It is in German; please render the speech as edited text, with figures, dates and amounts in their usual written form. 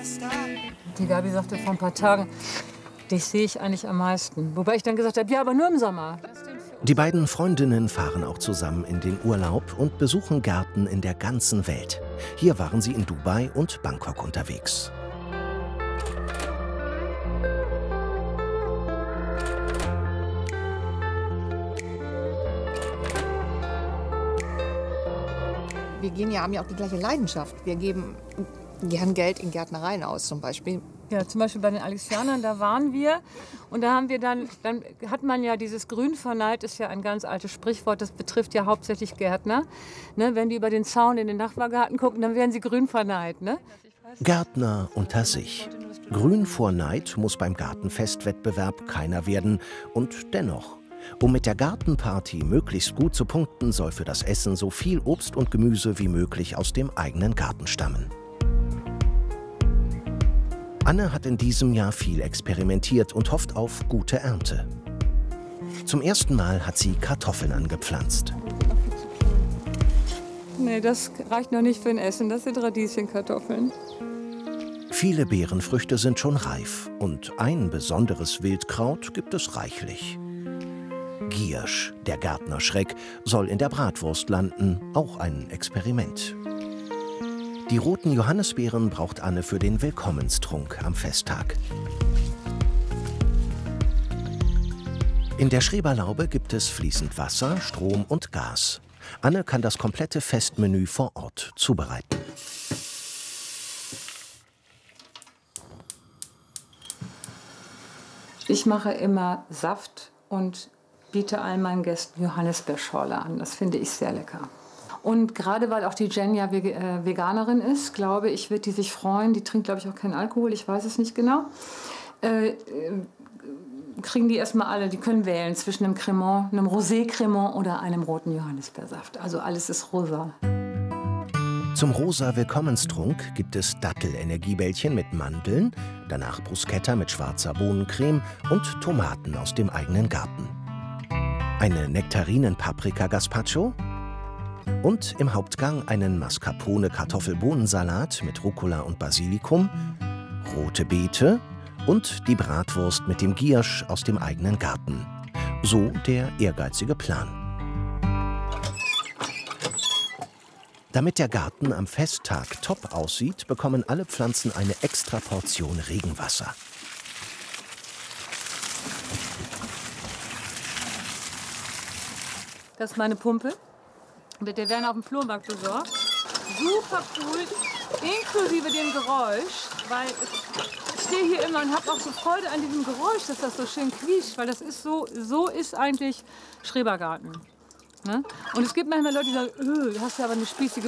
Die Gabi sagte vor ein paar Tagen, dich sehe ich eigentlich am meisten. Wobei ich dann gesagt habe, ja, aber nur im Sommer. Die beiden Freundinnen fahren auch zusammen in den Urlaub und besuchen Gärten in der ganzen Welt. Hier waren sie in Dubai und Bangkok unterwegs. Haben ja auch die gleiche Leidenschaft. Wir geben gern Geld in Gärtnereien aus zum Beispiel. Ja, zum Beispiel bei den Alexianern, da waren wir. Und da haben wir dann hat man ja dieses Grünverneid, ist ja ein ganz altes Sprichwort, das betrifft ja hauptsächlich Gärtner. Ne, wenn die über den Zaun in den Nachbargarten gucken, dann werden sie grün verneid. Ne? Gärtner unter sich. Grün vor Neid muss beim Gartenfestwettbewerb keiner werden. Und dennoch. Um mit der Gartenparty möglichst gut zu punkten, soll für das Essen so viel Obst und Gemüse wie möglich aus dem eigenen Garten stammen. Anne hat in diesem Jahr viel experimentiert und hofft auf gute Ernte. Zum ersten Mal hat sie Kartoffeln angepflanzt. Nee, das reicht noch nicht für ein Essen, das sind Radieschenkartoffeln. Viele Beerenfrüchte sind schon reif und ein besonderes Wildkraut gibt es reichlich. Giersch, der Gärtnerschreck, soll in der Bratwurst landen, auch ein Experiment. Die roten Johannisbeeren braucht Anne für den Willkommenstrunk am Festtag. In der Schreberlaube gibt es fließend Wasser, Strom und Gas. Anne kann das komplette Festmenü vor Ort zubereiten. Ich mache immer Saft und biete all meinen Gästen Johannisbeerschorle an. Das finde ich sehr lecker. Und gerade weil auch die Jen ja Veganerin ist, glaube ich, wird die sich freuen. Die trinkt, glaube ich, auch keinen Alkohol, ich weiß es nicht genau. Kriegen die erstmal alle, die können wählen zwischen einem Cremant, einem Rosé-Cremant oder einem roten Johannisbeersaft. Also alles ist rosa. Zum rosa Willkommenstrunk gibt es Dattel-Energiebällchen mit Mandeln, danach Bruschetta mit schwarzer Bohnencreme und Tomaten aus dem eigenen Garten. Eine Nektarinen-Paprika-Gazpacho und im Hauptgang einen Mascarpone-Kartoffel-Bohnensalat mit Rucola und Basilikum, rote Beete und die Bratwurst mit dem Giersch aus dem eigenen Garten. So der ehrgeizige Plan. Damit der Garten am Festtag top aussieht, bekommen alle Pflanzen eine extra Portion Regenwasser. Das ist meine Pumpe. Der werden auf dem Flohmarkt besorgt. Super cool, inklusive dem Geräusch, weil ich stehe hier immer und habe auch so Freude an diesem Geräusch, dass das so schön quietscht, weil das ist so ist eigentlich Schrebergarten. Ne? Und es gibt manchmal Leute, die sagen, du hast ja aber eine spießige